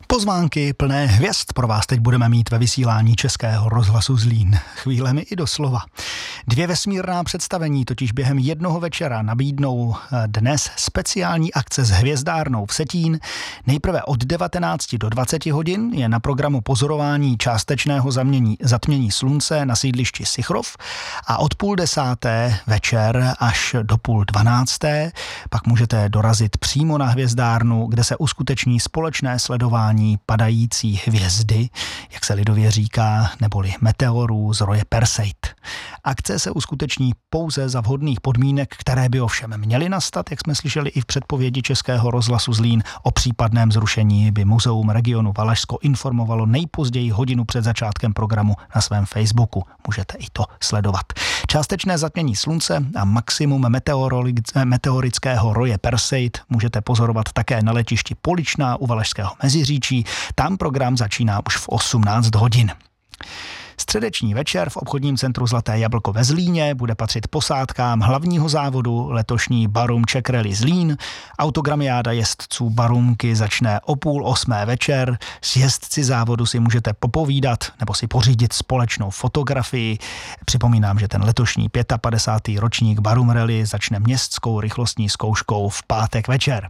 Pozvánky plné hvězd pro vás teď budeme mít ve vysílání Českého rozhlasu Zlín. Chvílemi i doslova. 2 vesmírná představení totiž během jednoho večera nabídnou dnes speciální akce s hvězdárnou Vsetín. Nejprve od 19 do 20 hodin je na programu pozorování částečného zatmění slunce na sídlišti Sichrov a od 9:30 večer až do 11:30 pak můžete dorazit přímo na hvězdárnu, kde se uskuteční společné sledování padající hvězdy, jak se lidově říká, neboli meteorů z roje Perseid. Akce se uskuteční pouze za vhodných podmínek, které by ovšem měly nastat, jak jsme slyšeli i v předpovědi Českého rozhlasu Zlín. O případném zrušení by Muzeum regionu Valašsko informovalo nejpozději hodinu před začátkem programu na svém Facebooku. Můžete i to sledovat. Částečné zatmění slunce a maximum meteorického roje Perseid můžete pozorovat také na letišti Poličná u Valašského Meziříčí. Tam program začíná už v 18 hodin. Středeční večer v obchodním centru Zlaté jablko ve Zlíně bude patřit posádkám hlavního závodu letošní Barum Czech Rally Zlín. Autogramiáda jezdců Barumky začne o 7:30 večer. S jezdci závodu si můžete popovídat nebo si pořídit společnou fotografii. Připomínám, že ten letošní 55. ročník Barum Rally začne městskou rychlostní zkouškou v pátek večer.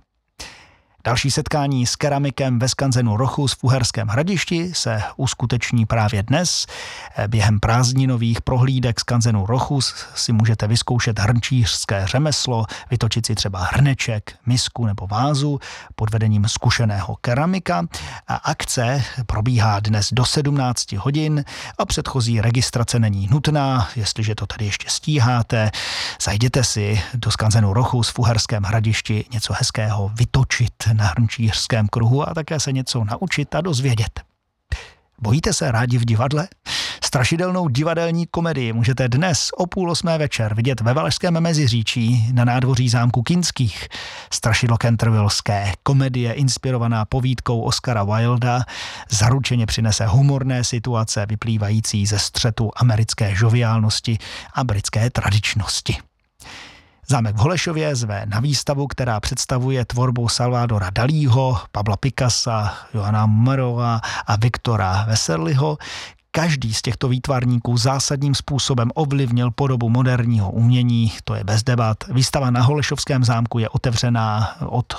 Další setkání s keramikem ve skanzenu Rochus v Uherském Hradišti se uskuteční právě dnes. Během prázdninových prohlídek skanzenu Rochus si můžete vyzkoušet hrnčířské řemeslo, vytočit si třeba hrneček, misku nebo vázu pod vedením zkušeného keramika. A akce probíhá dnes do 17 hodin a předchozí registrace není nutná. Jestliže to tady ještě stíháte, zajděte si do skanzenu Rochus v Uherském Hradišti něco hezkého vytočit na hrnčířském kruhu a také se něco naučit a dozvědět. Bojíte se rádi v divadle? Strašidelnou divadelní komedii můžete dnes o 7:30 večer vidět ve Valašském Meziříčí na nádvoří zámku Kinských. Strašidlo cantervilleské komedie inspirovaná povídkou Oscara Wilda zaručeně přinese humorné situace vyplývající ze střetu americké joviálnosti a britské tradičnosti. Zámek v Holešově zve na výstavu, která představuje tvorbu Salvadora Dalího, Pabla Picassa, Johana Murova a Viktora Veserliho. Každý z těchto výtvarníků zásadním způsobem ovlivnil podobu moderního umění, to je bez debat. Výstava na Holešovském zámku je otevřená od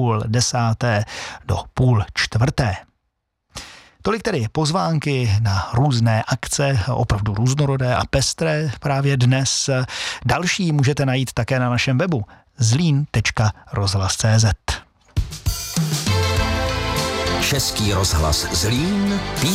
9:30 do 3:30. Tolik tedy pozvánky na různé akce, opravdu různorodé a pestré právě dnes. Další můžete najít také na našem webu zlín.rozhlas.cz. Český rozhlas Zlín.